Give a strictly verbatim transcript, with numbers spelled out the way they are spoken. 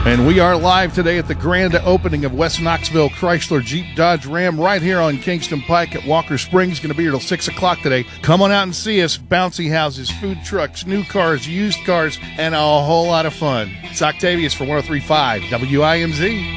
And we are live today at the grand opening of West Knoxville Chrysler Jeep Dodge Ram right here on Kingston Pike at Walker Springs. Going to be here till six o'clock today. Come on out and see us. Bouncy houses, food trucks, new cars, used cars, and a whole lot of fun. It's Octavius for one oh three point five W I M Z.